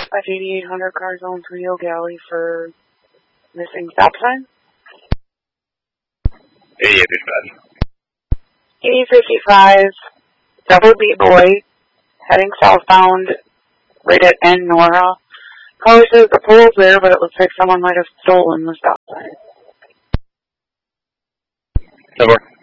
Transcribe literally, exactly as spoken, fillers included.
Dispatch eighty-eight hundred car zone for Yo Galley for missing stop sign. eighty-eight dispatch. eighty fifty-five, double B boy, heading southbound, right at N Nora. Caller says the pole's there, but it looks like someone might have stolen the stop sign. Over.